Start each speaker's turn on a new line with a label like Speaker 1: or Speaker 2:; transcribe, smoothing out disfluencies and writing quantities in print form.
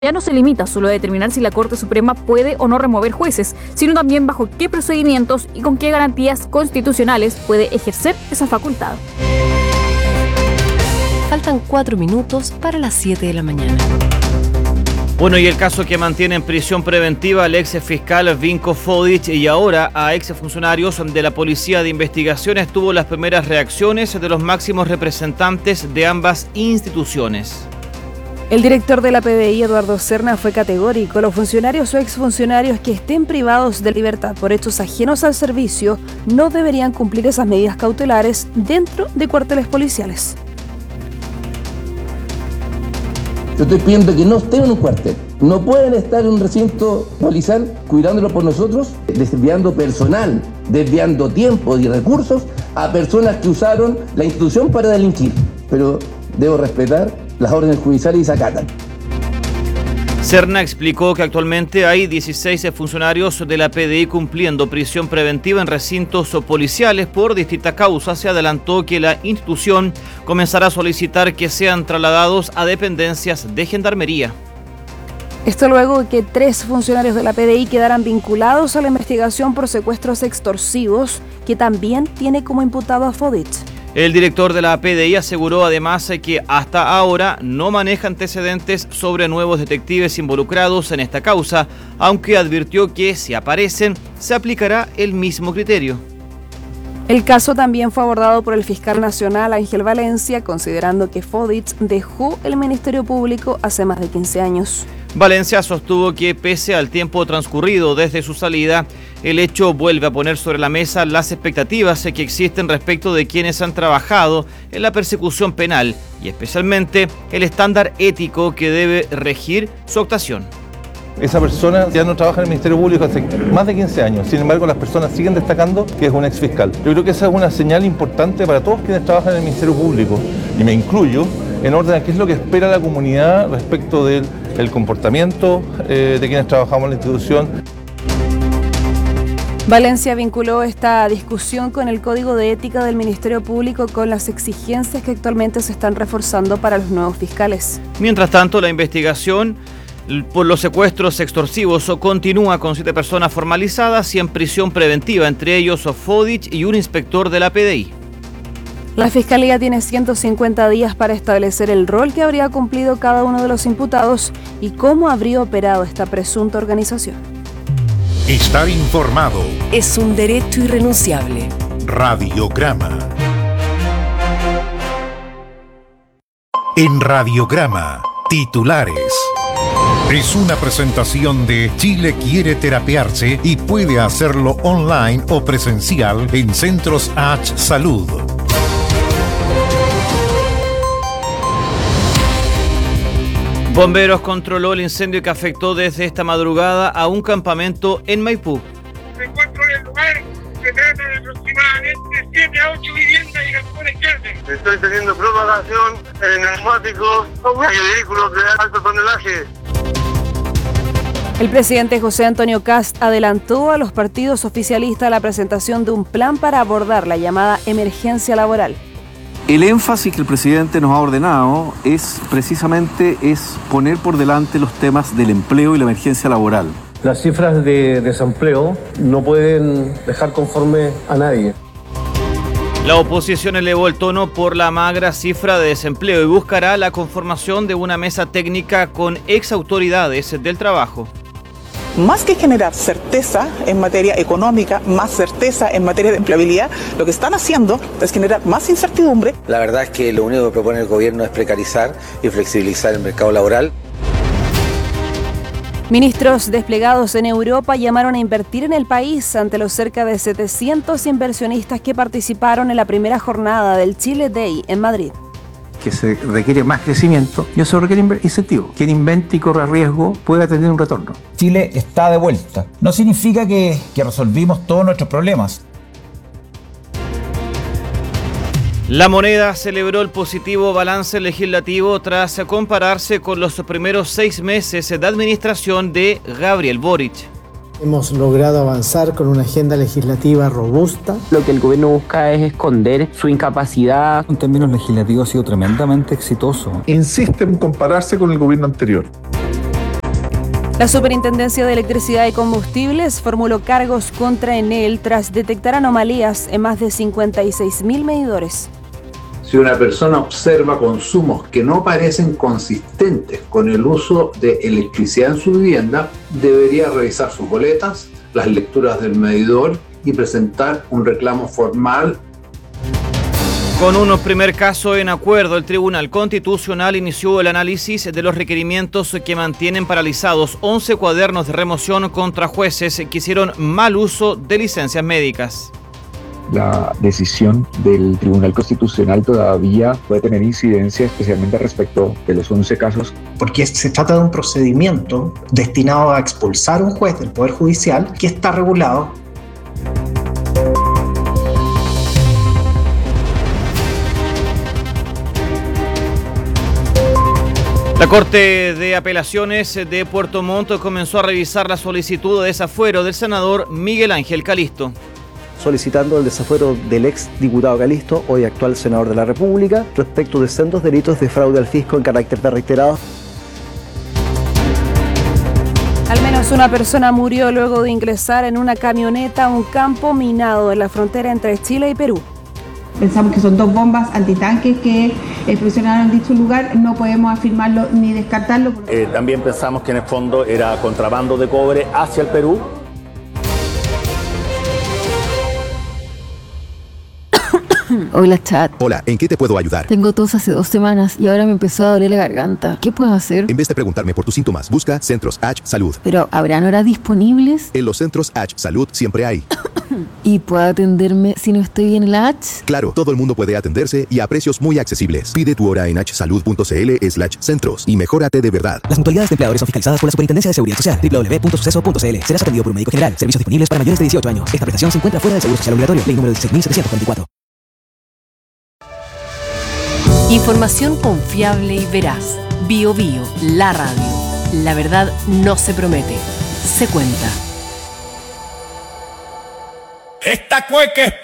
Speaker 1: Ya no se limita solo a determinar si la Corte Suprema puede o no remover jueces, sino también bajo qué procedimientos y con qué garantías constitucionales puede ejercer esa facultad.
Speaker 2: Faltan 4 minutos para las 7 de la mañana.
Speaker 3: Bueno, y el caso que mantiene en prisión preventiva al ex fiscal Vinko Fodic y ahora a ex funcionarios de la Policía de Investigaciones tuvo las primeras reacciones de los máximos representantes de ambas instituciones.
Speaker 4: El director de la PDI, Eduardo Serna, fue categórico. Los funcionarios o exfuncionarios que estén privados de libertad por hechos ajenos al servicio no deberían cumplir esas medidas cautelares dentro de cuarteles policiales.
Speaker 5: Yo estoy pidiendo que no estén en un cuartel. No pueden estar en un recinto policial cuidándolo por nosotros, desviando personal, desviando tiempo y recursos a personas que usaron la institución para delinquir. Pero debo respetar las órdenes judiciales y se acatan.
Speaker 3: Serna explicó que actualmente hay 16 funcionarios de la PDI cumpliendo prisión preventiva en recintos policiales por distintas causas. Se adelantó que la institución comenzará a solicitar que sean trasladados a dependencias de Gendarmería.
Speaker 4: Esto luego de que 3 funcionarios de la PDI quedaran vinculados a la investigación por secuestros extorsivos, que también tiene como imputado a Fodic.
Speaker 3: El director de la PDI aseguró además que hasta ahora no maneja antecedentes sobre nuevos detectives involucrados en esta causa, aunque advirtió que si aparecen se aplicará el mismo criterio.
Speaker 4: El caso también fue abordado por el fiscal nacional Ángel Valencia, considerando que Fodic dejó el Ministerio Público hace más de 15 años.
Speaker 3: Valencia sostuvo que pese al tiempo transcurrido desde su salida, el hecho vuelve a poner sobre la mesa las expectativas que existen respecto de quienes han trabajado en la persecución penal y especialmente el estándar ético que debe regir su actuación.
Speaker 6: Esa persona ya no trabaja en el Ministerio Público hace más de 15 años, sin embargo las personas siguen destacando que es un ex fiscal. Yo creo que esa es una señal importante para todos quienes trabajan en el Ministerio Público, y me incluyo, en orden a qué es lo que espera la comunidad respecto del comportamiento de quienes trabajamos en la institución.
Speaker 4: Valencia vinculó esta discusión con el Código de Ética del Ministerio Público con las exigencias que actualmente se están reforzando para los nuevos fiscales.
Speaker 3: Mientras tanto, la investigación por los secuestros extorsivos continúa con 7 personas formalizadas y en prisión preventiva, entre ellos Fodic y un inspector de la PDI.
Speaker 4: La Fiscalía tiene 150 días para establecer el rol que habría cumplido cada uno de los imputados y cómo habría operado esta presunta organización.
Speaker 7: Estar informado
Speaker 2: es un derecho irrenunciable.
Speaker 7: Radiograma. En Radiograma, titulares. Es una presentación de Chile quiere terapiarse y puede hacerlo online o presencial en Centros H Salud.
Speaker 3: Bomberos controló el incendio que afectó desde esta madrugada a un campamento en Maipú.
Speaker 8: Se encuentra en el lugar, se trata de aproximadamente 7 a 8 viviendas y galpones que arden.
Speaker 9: Estoy teniendo propagación en neumáticos y vehículos de alto tonelaje.
Speaker 4: El presidente José Antonio Kast adelantó a los partidos oficialistas la presentación de un plan para abordar la llamada emergencia laboral.
Speaker 10: El énfasis que el presidente nos ha ordenado es precisamente poner por delante los temas del empleo y la emergencia laboral.
Speaker 11: Las cifras de desempleo no pueden dejar conforme a nadie.
Speaker 3: La oposición elevó el tono por la magra cifra de desempleo y buscará la conformación de una mesa técnica con exautoridades del trabajo.
Speaker 12: Más que generar certeza en materia económica, más certeza en materia de empleabilidad, lo que están haciendo es generar más incertidumbre.
Speaker 13: La verdad es que lo único que propone el gobierno es precarizar y flexibilizar el mercado laboral.
Speaker 4: Ministros desplegados en Europa llamaron a invertir en el país ante los cerca de 700 inversionistas que participaron en la primera jornada del Chile Day en Madrid.
Speaker 14: Que se requiere más crecimiento y eso requiere incentivo. Quien invente y corra riesgo puede tener un retorno.
Speaker 15: Chile está de vuelta. No significa que resolvimos todos nuestros problemas.
Speaker 3: La Moneda celebró el positivo balance legislativo tras compararse con los primeros 6 meses de administración de Gabriel Boric.
Speaker 16: Hemos logrado avanzar con una agenda legislativa robusta.
Speaker 17: Lo que el gobierno busca es esconder su incapacidad.
Speaker 18: En términos legislativos ha sido tremendamente exitoso.
Speaker 19: Insiste en compararse con el gobierno anterior.
Speaker 4: La Superintendencia de Electricidad y Combustibles formuló cargos contra Enel tras detectar anomalías en más de 56.000 medidores.
Speaker 18: Si una persona observa consumos que no parecen consistentes con el uso de electricidad en su vivienda, debería revisar sus boletas, las lecturas del medidor y presentar un reclamo formal.
Speaker 3: Con un primer caso en acuerdo, el Tribunal Constitucional inició el análisis de los requerimientos que mantienen paralizados 11 cuadernos de remoción contra jueces que hicieron mal uso de licencias médicas.
Speaker 19: La decisión del Tribunal Constitucional todavía puede tener incidencia, especialmente respecto de los 11 casos.
Speaker 20: Porque se trata de un procedimiento destinado a expulsar a un juez del Poder Judicial que está regulado.
Speaker 3: La Corte de Apelaciones de Puerto Montt comenzó a revisar la solicitud de desafuero del senador Miguel Ángel Calisto.
Speaker 21: Solicitando el desafuero del ex diputado Calisto, hoy actual senador de la República, respecto de sendos delitos de fraude al fisco en carácter de reiterado.
Speaker 4: Al menos una persona murió luego de ingresar en una camioneta a un campo minado en la frontera entre Chile y Perú.
Speaker 22: Pensamos que son 2 bombas antitanques que explosionaron en dicho lugar, no podemos afirmarlo ni descartarlo.
Speaker 23: También pensamos que en el fondo era contrabando de cobre hacia el Perú.
Speaker 24: Hola, chat.
Speaker 25: Hola, ¿en qué te puedo ayudar?
Speaker 24: Tengo tos hace 2 semanas y ahora me empezó a doler la garganta. ¿Qué puedo hacer?
Speaker 25: En vez de preguntarme por tus síntomas, busca Centros H Salud.
Speaker 24: Pero, ¿habrán horas disponibles?
Speaker 25: En los Centros H Salud siempre hay.
Speaker 24: ¿Y puedo atenderme si no estoy bien en la H?
Speaker 25: Claro, todo el mundo puede atenderse y a precios muy accesibles. Pide tu hora en hsalud.cl/centros y mejórate de verdad.
Speaker 26: Las mutualidades de empleadores son fiscalizadas por la Superintendencia de Seguridad Social. www.suceso.cl. Serás atendido por un médico general. Servicios disponibles para mayores de 18 años. Esta prestación se encuentra fuera del seguro social obligatorio. Ley número 16.744.
Speaker 2: Información confiable y veraz. Bio Bio, la radio. La verdad no se promete, se cuenta.
Speaker 27: Esta cueca es